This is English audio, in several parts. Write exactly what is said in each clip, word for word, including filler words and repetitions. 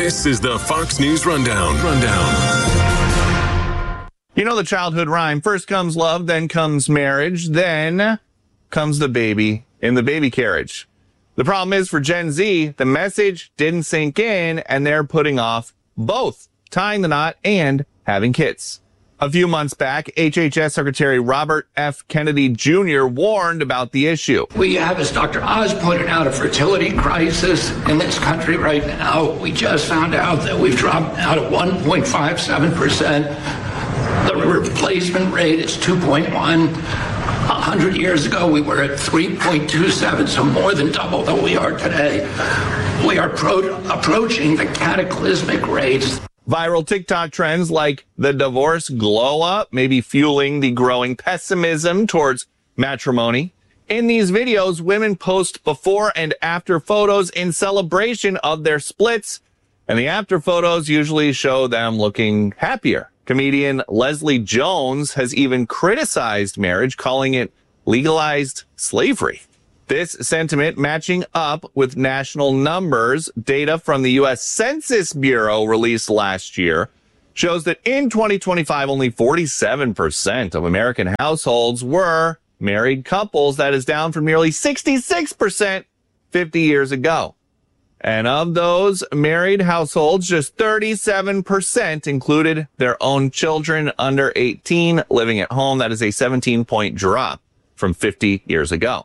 This is the Fox News Rundown. Rundown. You know the childhood rhyme. First comes love, then comes marriage, then comes the baby in the baby carriage. The problem is for Gen Z, the message didn't sink in, and they're putting off both tying the knot and having kids. A few months back, H H S Secretary Robert F. Kennedy Junior warned about the issue. We have, as Doctor Oz pointed out, a fertility crisis in this country right now. We just found out that we've dropped out of one point five seven percent. The replacement rate is two point one. A hundred years ago, we were at three point two seven, so more than double than we are today. We are pro- approaching the cataclysmic rates. Viral TikTok trends like the divorce glow up may be fueling the growing pessimism towards matrimony. In these videos, women post before and after photos in celebration of their splits, and the after photos usually show them looking happier. Comedian Leslie Jones has even criticized marriage, calling it legalized slavery. This sentiment matching up with national numbers. Data from the U S Census Bureau released last year shows that in twenty twenty-five, only forty-seven percent of American households were married couples. That is down from nearly sixty-six percent fifty years ago. And of those married households, just thirty-seven percent included their own children under eighteen living at home. That is a seventeen point drop from fifty years ago.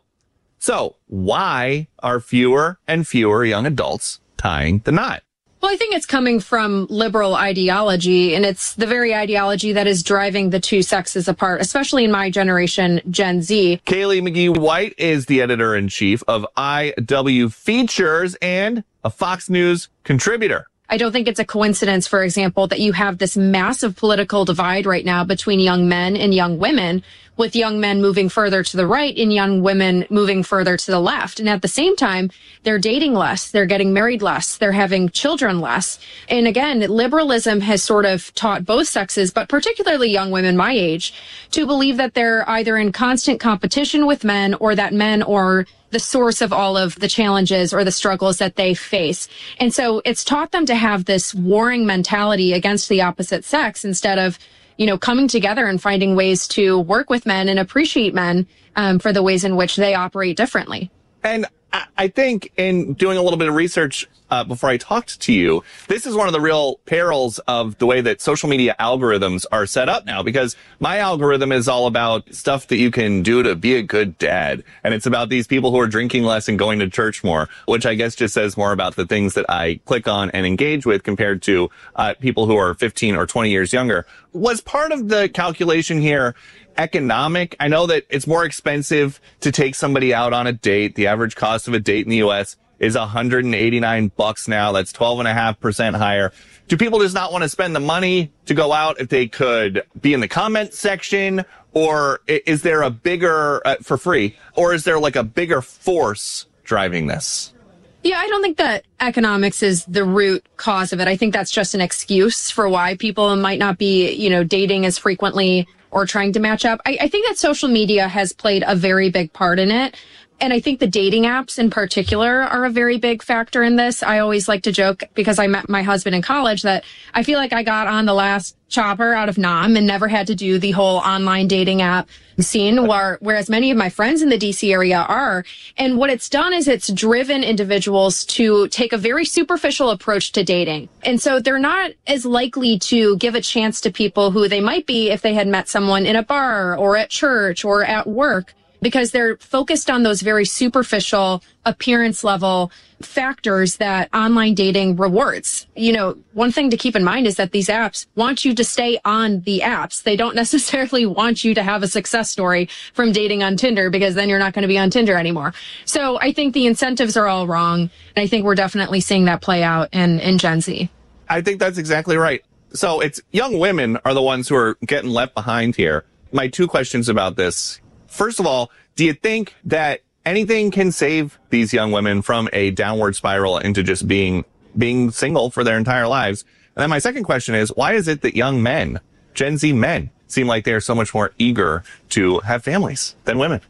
So why are fewer and fewer young adults tying the knot? Well, I think it's coming from liberal ideology, and it's the very ideology that is driving the two sexes apart, especially in my generation, Gen Z. Kaylee McGee-White is the editor-in-chief of I W Features and a Fox News contributor. I don't think it's a coincidence, for example, that you have this massive political divide right now between young men and young women, with young men moving further to the right and young women moving further to the left. And at the same time, they're dating less, they're getting married less, they're having children less. And again, liberalism has sort of taught both sexes, but particularly young women my age, to believe that they're either in constant competition with men, or that men are the source of all of the challenges or the struggles that they face. And so it's taught them to have this warring mentality against the opposite sex instead of, you know, coming together and finding ways to work with men and appreciate men um, for the ways in which they operate differently. And I think in doing a little bit of research uh, before I talked to you, this is one of the real perils of the way that social media algorithms are set up now, because my algorithm is all about stuff that you can do to be a good dad. And it's about these people who are drinking less and going to church more, which I guess just says more about the things that I click on and engage with compared to uh, people who are fifteen or twenty years younger. Was part of the calculation here economic? I know that it's more expensive to take somebody out on a date. The average cost of a date in the U S is one hundred eighty-nine bucks now. That's twelve and a half percent higher. Do people just not want to spend the money to go out if they could be in the comment section? Or is there a bigger, uh, for free, or is there like a bigger force driving this? Yeah, I don't think that economics is the root cause of it. I think that's just an excuse for why people might not be, you know, dating as frequently or trying to match up. I, I think that social media has played a very big part in it. And I think the dating apps in particular are a very big factor in this. I always like to joke, because I met my husband in college, that I feel like I got on the last chopper out of Nam and never had to do the whole online dating app scene, where, whereas many of my friends in the D C area are. And what it's done is it's driven individuals to take a very superficial approach to dating. And so they're not as likely to give a chance to people who they might be if they had met someone in a bar or at church or at work, because they're focused on those very superficial appearance level factors that online dating rewards. You know, one thing to keep in mind is that these apps want you to stay on the apps. They don't necessarily want you to have a success story from dating on Tinder, because then you're not going to be on Tinder anymore. So I think the incentives are all wrong. And I think we're definitely seeing that play out in, in Gen Z. I think that's exactly right. So it's young women are the ones who are getting left behind here. My two questions about this. First of all, do you think that anything can save these young women from a downward spiral into just being being single for their entire lives? And then my second question is, why is it that young men, Gen Z men, seem like they are so much more eager to have families than women?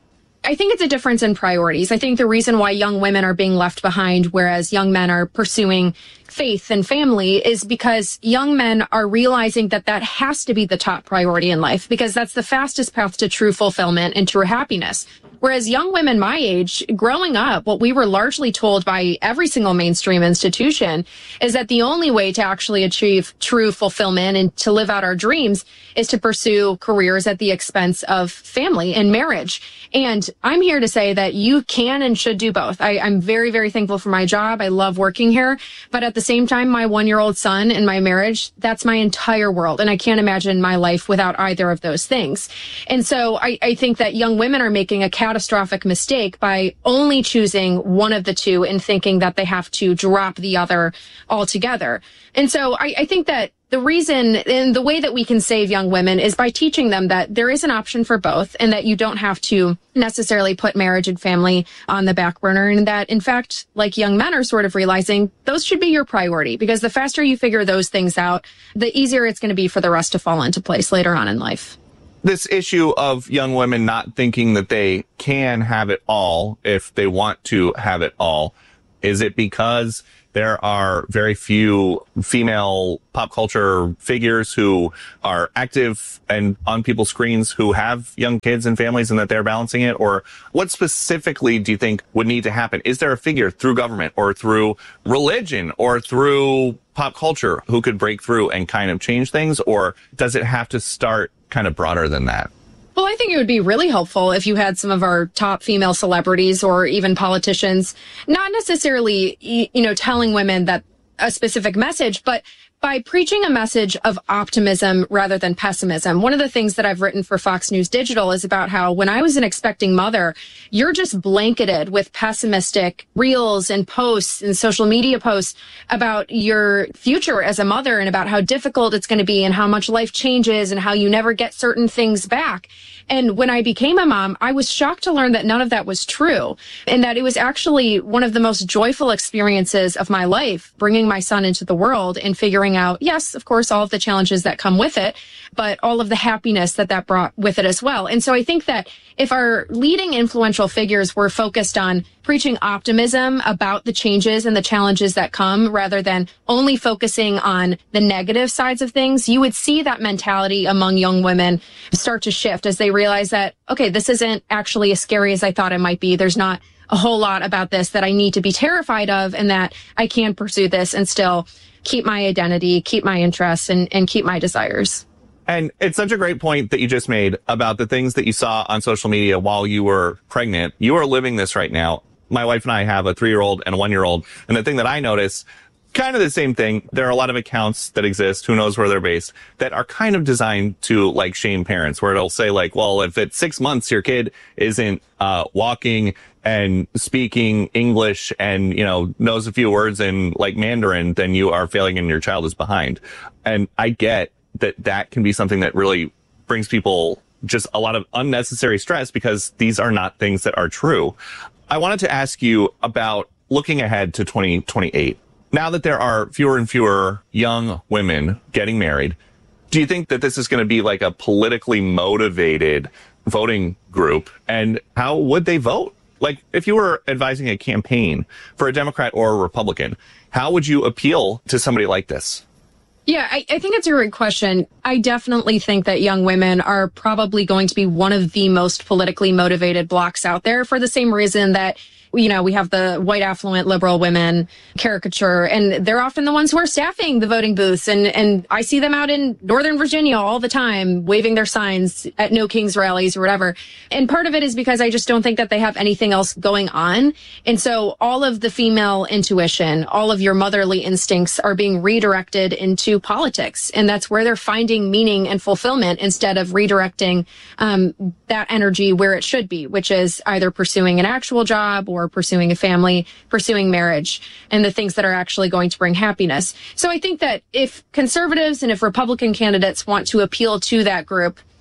I think it's a difference in priorities. I think the reason why young women are being left behind, whereas young men are pursuing faith and family, is because young men are realizing that that has to be the top priority in life, because that's the fastest path to true fulfillment and true happiness. Whereas young women my age, growing up, what we were largely told by every single mainstream institution is that the only way to actually achieve true fulfillment and to live out our dreams is to pursue careers at the expense of family and marriage. And I'm here to say that you can and should do both. I, I'm very, very thankful for my job. I love working here. But at the same time, my one-year-old son and my marriage, that's my entire world. And I can't imagine my life without either of those things. And so I, I think that young women are making a catastrophic mistake by only choosing one of the two and thinking that they have to drop the other altogether. And so I, I think that the reason and the way that we can save young women is by teaching them that there is an option for both, and that you don't have to necessarily put marriage and family on the back burner, and that, in fact, like young men are sort of realizing, those should be your priority, because the faster you figure those things out, the easier it's going to be for the rest to fall into place later on in life. This issue of young women not thinking that they can have it all if they want to have it all, is it because there are very few female pop culture figures who are active and on people's screens who have young kids and families and that they're balancing it? Or what specifically do you think would need to happen? Is there a figure through government or through religion or through pop culture who could break through and kind of change things? Or does it have to start kind of broader than that? Well, I think it would be really helpful if you had some of our top female celebrities or even politicians, not necessarily, you know, telling women that a specific message, but by preaching a message of optimism rather than pessimism. One of the things that I've written for Fox News Digital is about how when I was an expecting mother, you're just blanketed with pessimistic reels and posts and social media posts about your future as a mother and about how difficult it's going to be and how much life changes and how you never get certain things back. And when I became a mom, I was shocked to learn that none of that was true, and that it was actually one of the most joyful experiences of my life, bringing my son into the world and figuring out, yes, of course, all of the challenges that come with it, but all of the happiness that that brought with it as well. And so I think that if our leading influential figures were focused on preaching optimism about the changes and the challenges that come rather than only focusing on the negative sides of things, you would see that mentality among young women start to shift as they realize that, okay, this isn't actually as scary as I thought it might be. There's not a whole lot about this that I need to be terrified of, and that I can pursue this and still keep my identity, keep my interests, and, and keep my desires. And it's such a great point that you just made about the things that you saw on social media while you were pregnant. You are living this right now. My wife and I have a three-year-old and a one-year-old. And the thing that I notice, kind of the same thing, there are a lot of accounts that exist, who knows where they're based, that are kind of designed to like shame parents, where it'll say like, well, if at six months your kid isn't uh walking and speaking English and, you know, knows a few words in like Mandarin, then you are failing and your child is behind. And I get that that can be something that really brings people just a lot of unnecessary stress, because these are not things that are true. I wanted to ask you about looking ahead to twenty twenty-eight. Now that there are fewer and fewer young women getting married, do you think that this is going to be like a politically motivated voting group? And how would they vote? Like, if you were advising a campaign for a Democrat or a Republican, how would you appeal to somebody like this? Yeah, I, I think it's a great question. I definitely think that young women are probably going to be one of the most politically motivated blocks out there, for the same reason that, you know, we have the white affluent liberal women caricature, and they're often the ones who are staffing the voting booths. And, and I see them out in Northern Virginia all the time, waving their signs at No Kings rallies or whatever. And part of it is because I just don't think that they have anything else going on. And so all of the female intuition, all of your motherly instincts are being redirected into politics. And that's where they're finding meaning and fulfillment, instead of redirecting um, that energy where it should be, which is either pursuing an actual job or pursuing a family, pursuing marriage, and the things that are actually going to bring happiness. So I think that if conservatives and if Republican candidates want to appeal to that group,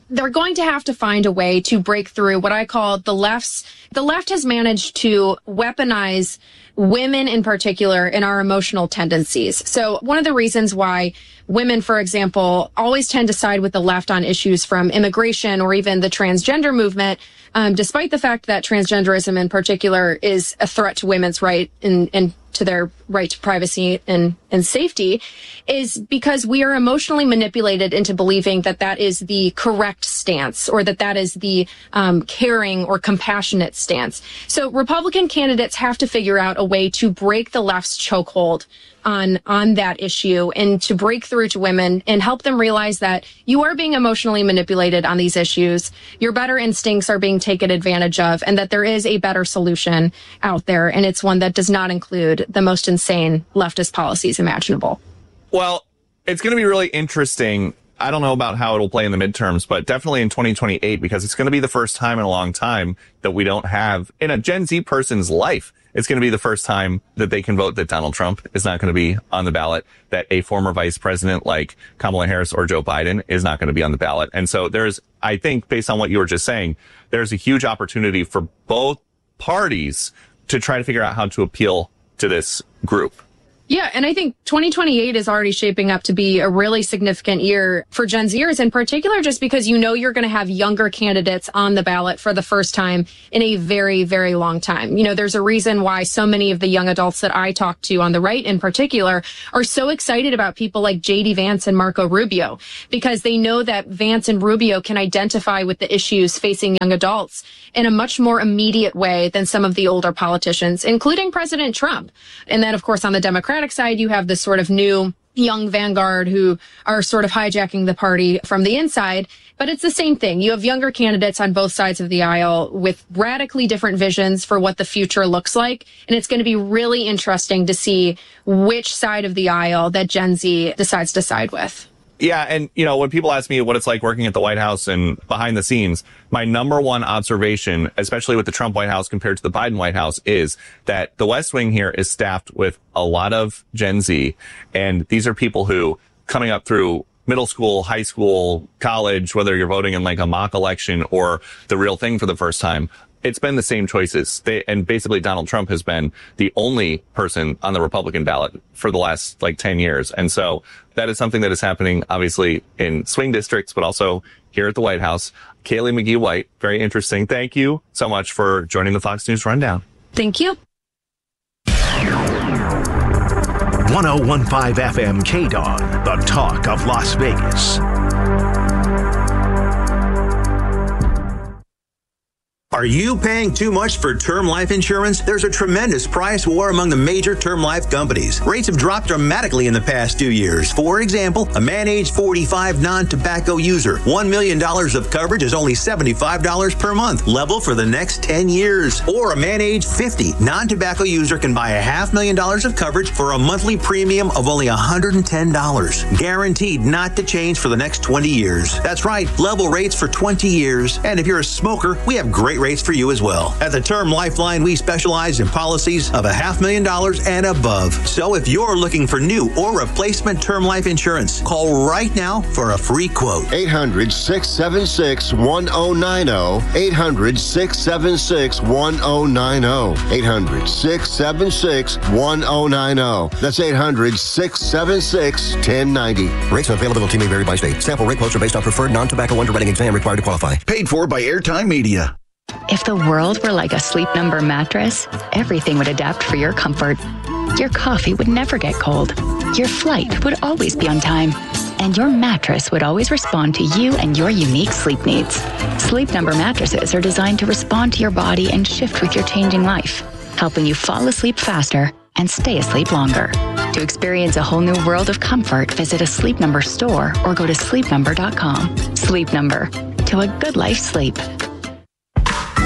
they're going to have to find a way to break through what I call the left's. The left has managed to weaponize women in particular in our emotional tendencies. So one of the reasons why women, for example, always tend to side with the left on issues from immigration or even the transgender movement, um, despite the fact that transgenderism in particular is a threat to women's right and, and to their right to privacy and, and safety, is because we are emotionally manipulated into believing that that is the correct stance or that that is the um, caring or compassionate stance. So Republican candidates have to figure out a way to break the left's chokehold on on that issue and to break through to women and help them realize that you are being emotionally manipulated on these issues. Your better instincts are being taken advantage of, and that there is a better solution out there. And it's one that does not include the most insane leftist policies imaginable. Well, it's going to be really interesting. I don't know about how it'll play in the midterms, but definitely in twenty twenty-eight, because it's going to be the first time in a long time that we don't have in a Gen Z person's life. It's going to be the first time that they can vote that Donald Trump is not going to be on the ballot, that a former vice president like Kamala Harris or Joe Biden is not going to be on the ballot. And so there's, I think, based on what you were just saying, there's a huge opportunity for both parties to try to figure out how to appeal to this group. Yeah, and I think twenty twenty-eight is already shaping up to be a really significant year for Gen Zers in particular, just because you know you're going to have younger candidates on the ballot for the first time in a very, very long time. You know, there's a reason why so many of the young adults that I talk to on the right in particular are so excited about people like J D Vance and Marco Rubio, because they know that Vance and Rubio can identify with the issues facing young adults in a much more immediate way than some of the older politicians, including President Trump. And then, of course, on the Democratic side, you have this sort of new young vanguard who are sort of hijacking the party from the inside. But it's the same thing. You have younger candidates on both sides of the aisle with radically different visions for what the future looks like. And it's going to be really interesting to see which side of the aisle that Gen Z decides to side with. Yeah. And, you know, when people ask me what it's like working at the White House and behind the scenes, my number one observation, especially with the Trump White House compared to the Biden White House, is that the West Wing here is staffed with a lot of Gen Z. And these are people who, coming up through middle school, high school, college, whether you're voting in like a mock election or the real thing for the first time, it's been the same choices. They, and basically Donald Trump has been the only person on the Republican ballot for the last like ten years. And so that is something that is happening obviously in swing districts, but also here at the White House. Kaylee McGee White, very interesting. Thank you so much for joining the Fox News Rundown. Thank you. one oh one point five F M K D O N, the talk of Las Vegas. Are you paying too much for term life insurance? There's a tremendous price war among the major term life companies. Rates have dropped dramatically in the past two years. For example, a man age forty-five non-tobacco user, one million dollars of coverage is only seventy-five dollars per month, level for the next ten years. Or a man age fifty non-tobacco user can buy a half million dollars of coverage for a monthly premium of only one hundred ten dollars. Guaranteed not to change for the next twenty years. That's right, level rates for twenty years. And if you're a smoker, we have great rates for you as well. At the Term Lifeline, we specialize in policies of a half million dollars and above. So if you're looking for new or replacement term life insurance, call right now for a free quote. eight hundred, six seven six, one oh nine oh. eight hundred, six seven six, one oh nine oh. eight hundred, six seven six, one oh nine oh. That's eight hundred, six seven six, one oh nine oh. Rates and availability may vary by state. Sample rate quotes are based on preferred non-tobacco underwriting exam required to qualify. Paid for by Airtime Media. If the world were like a Sleep Number mattress, everything would adapt for your comfort. Your coffee would never get cold. Your flight would always be on time. And your mattress would always respond to you and your unique sleep needs. Sleep Number mattresses are designed to respond to your body and shift with your changing life, helping you fall asleep faster and stay asleep longer. To experience a whole new world of comfort, visit a Sleep Number store or go to sleep number dot com. Sleep Number. To a good life sleep.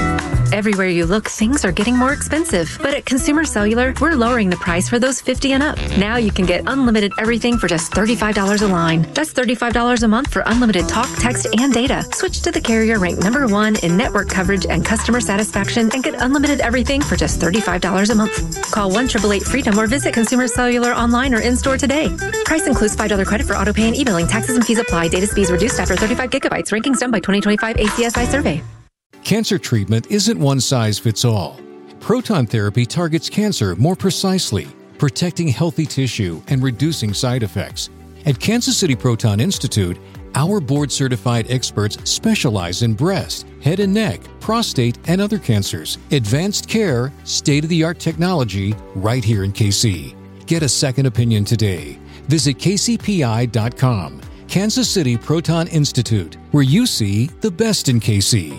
Everywhere you look, things are getting more expensive. But at Consumer Cellular, we're lowering the price for those fifty and up. Now you can get unlimited everything for just thirty-five dollars a line. That's thirty-five dollars a month for unlimited talk, text, and data. Switch to the carrier ranked number one in network coverage and customer satisfaction and get unlimited everything for just thirty-five dollars a month. Call one eight eight eight freedom or visit Consumer Cellular online or in-store today. Price includes five dollars credit for auto pay and e-billing. Taxes and fees apply. Data speeds reduced after thirty-five gigabytes. Rankings done by twenty twenty-five A C S I survey. Cancer treatment isn't one size fits all. Proton therapy targets cancer more precisely, protecting healthy tissue and reducing side effects. At Kansas City Proton Institute, our board-certified experts specialize in breast, head and neck, prostate, and other cancers. Advanced care, state-of-the-art technology, right here in K C. Get a second opinion today. Visit K C P I dot com. Kansas City Proton Institute, where you see the best in K C.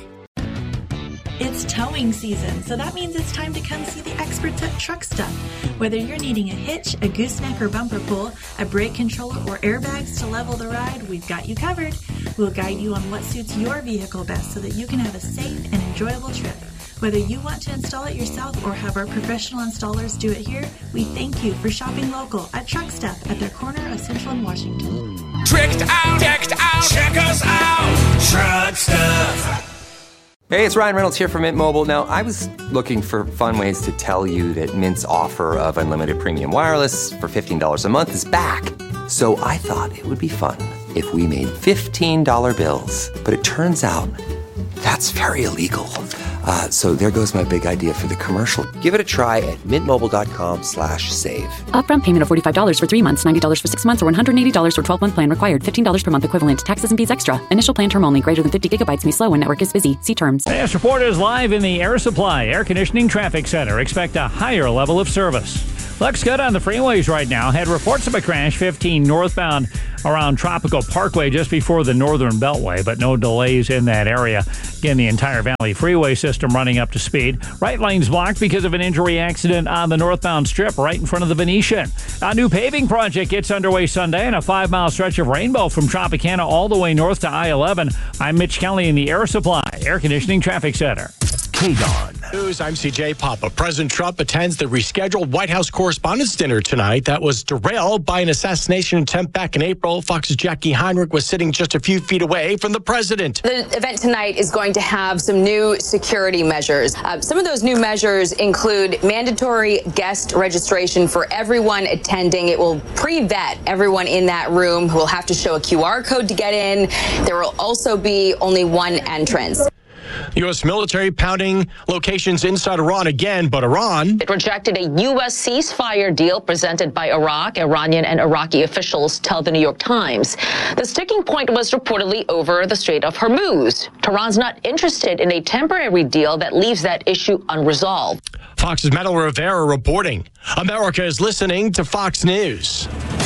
It's towing season, so that means it's time to come see the experts at Truck Stuff. Whether you're needing a hitch, a gooseneck or bumper pull, a brake controller, or airbags to level the ride, we've got you covered. We'll guide you on what suits your vehicle best so that you can have a safe and enjoyable trip. Whether you want to install it yourself or have our professional installers do it here, we thank you for shopping local at Truck Stuff at their corner of Central and Washington. Tricked out, decked out, check us out, Truck Stuff. Hey, it's Ryan Reynolds here from Mint Mobile. Now, I was looking for fun ways to tell you that Mint's offer of unlimited premium wireless for fifteen dollars a month is back. So I thought it would be fun if we made fifteen dollar bills. But it turns out that's very illegal. Uh, so there goes my big idea for the commercial. Give it a try at mintmobile.com slash save. Upfront payment of forty-five dollars for three months, ninety dollars for six months, or one hundred eighty dollars for twelve-month plan required. fifteen dollars per month equivalent. Taxes and fees extra. Initial plan term only. Greater than fifty gigabytes may slow when network is busy. See terms. Fast Report is live in the Air Supply Air Conditioning Traffic Center. Expect a higher level of service. Looks good on the freeways right now. Had reports of a crash fifteen northbound around Tropical Parkway just before the Northern Beltway, but no delays in that area. Again, the entire Valley Freeway system running up to speed. Right lane's blocked because of an injury accident on the northbound strip right in front of the Venetian. A new paving project gets underway Sunday in a five-mile stretch of Rainbow from Tropicana all the way north to I eleven. I'm Mitch Kelly in the Air Supply Air Conditioning Traffic Center. K D O N News, I'm C J Papa. President Trump attends the rescheduled White House Correspondents' Dinner tonight that was derailed by an assassination attempt back in April. Fox's Jackie Heinrich was sitting just a few feet away from the president. The event tonight is going to have some new security measures. Uh, some of those new measures include mandatory guest registration for everyone attending. It will pre-vet everyone in that room who will have to show a Q R code to get in. There will also be only one entrance. U S military pounding locations inside Iran again, but Iran... It rejected a U S ceasefire deal presented by Iraq. Iranian and Iraqi officials tell the New York Times. The sticking point was reportedly over the Strait of Hormuz. Tehran's not interested in a temporary deal that leaves that issue unresolved. Fox's Metal Rivera reporting. America is listening to Fox News.